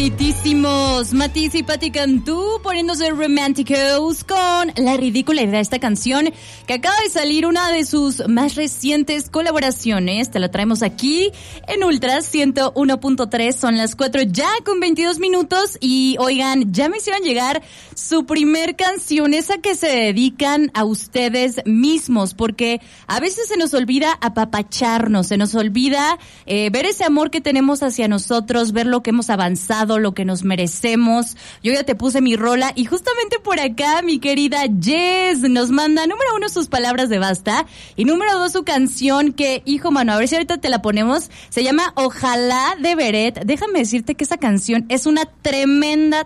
favoritísimos, Matiz y Patti Cantú, poniéndose románticos con la ridícula idea de esta canción que acaba de salir, una de sus más recientes colaboraciones. Te la traemos aquí en Ultra 101.3, son las 4 ya con 22 minutos y oigan, ya me hicieron llegar su primer canción, esa que se dedican a ustedes mismos, porque a veces se nos olvida apapacharnos, se nos olvida ver ese amor que tenemos hacia nosotros, ver lo que hemos avanzado, lo que nos merecemos. Yo ya te puse mi rola y justamente por acá mi querida Jess nos manda, número 1, sus palabras de basta y número 2, su canción que, hijo mano, a ver si ahorita te la ponemos, se llama Ojalá de Beret. Déjame decirte que esa canción es una tremenda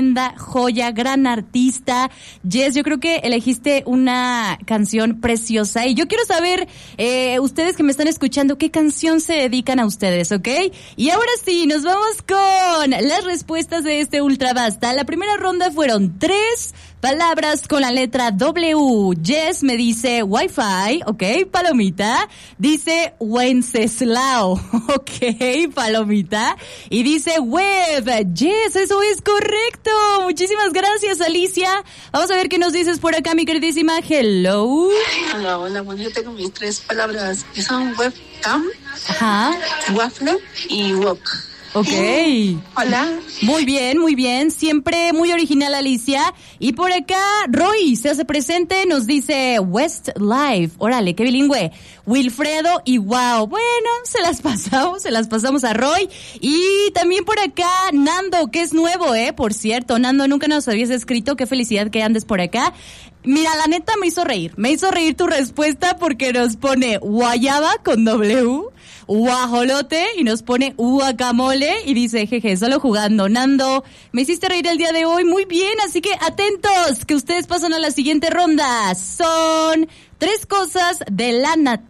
joya, gran artista. Jess, yo creo que elegiste una canción preciosa y yo quiero saber, ustedes que me están escuchando, qué canción se dedican a ustedes, ¿ok? Y ahora sí, nos vamos con las respuestas de este Ultra Basta. La primera ronda fueron 3 palabras con la letra W. Jess me dice Wi-Fi, ok, palomita. Dice Wenceslao, ok, palomita. Y dice web. Jess, eso es correcto. Muchísimas gracias, Alicia. Vamos a ver qué nos dices por acá, mi queridísima. Hello. Hola, bueno, yo tengo mis 3 palabras que son webcam, Ajá. waffle y wok. Ok. Hola. Muy bien. Siempre muy original, Alicia. Y por acá, Roy se hace presente, nos dice Westlife. Órale, qué bilingüe. Wilfredo y wow. Bueno, se las pasamos a Roy. Y también por acá, Nando, que es nuevo, por cierto. Nando, nunca nos habías escrito. Qué felicidad que andes por acá. Mira, la neta me hizo reír tu respuesta porque nos pone guayaba con W, guajolote y nos pone guacamole y dice, jeje, solo jugando. Nando, me hiciste reír el día de hoy, muy bien, así que atentos, que ustedes pasan a la siguiente ronda. Son 3 cosas de la naturaleza